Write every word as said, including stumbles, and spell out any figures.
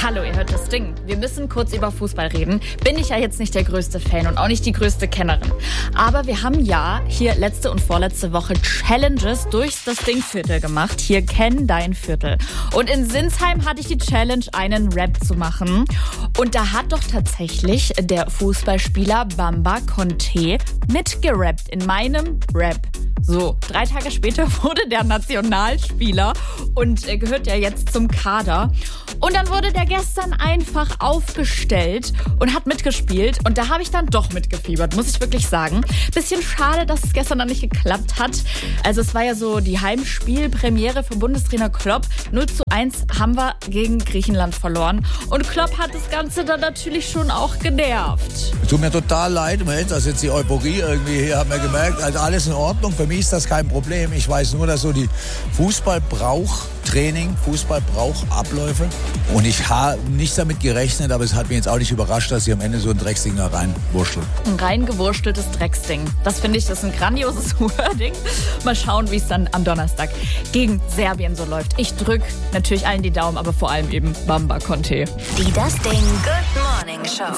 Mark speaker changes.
Speaker 1: Hallo, ihr hört das Ding. Wir müssen kurz über Fußball reden. Bin ich ja jetzt nicht der größte Fan und auch nicht die größte Kennerin. Aber wir haben ja hier letzte und vorletzte Woche Challenges durchs das Ding-Viertel gemacht. Hier kenn dein Viertel. Und in Sinsheim hatte ich die Challenge, einen Rap zu machen. Und da hat doch tatsächlich der Fußballspieler Bamba Conte mitgerappt in meinem Rap. So, drei Tage später wurde der Nationalspieler und er gehört ja jetzt zum Kader. Und dann wurde der gestern einfach aufgestellt und hat mitgespielt. Und da habe ich dann doch mitgefiebert, muss ich wirklich sagen. Bisschen schade, dass es gestern dann nicht geklappt hat. Also es war ja so die Heimspielpremiere für Bundestrainer Klopp. null zu eins haben wir gegen Griechenland verloren. Und Klopp hat das Ganze dann natürlich schon auch genervt.
Speaker 2: Tut mir total leid, Mensch, also jetzt die Euphorie irgendwie hier, haben wir gemerkt, also alles in Ordnung. Für mich ist das kein Problem. Ich weiß nur, dass so die Fußball braucht Training, Fußball braucht Abläufe. Und ich habe nicht damit gerechnet, aber es hat mich jetzt auch nicht überrascht, dass sie am Ende so ein Drecksding da reinwurschteln.
Speaker 1: Ein reingewursteltes Drecksding. Das finde ich, das ist ein grandioses Wording. Mal schauen, wie es dann am Donnerstag gegen Serbien so läuft. Ich drücke natürlich allen die Daumen, aber vor allem eben Bamba Conte.
Speaker 3: Die Das Ding Good Morning Show.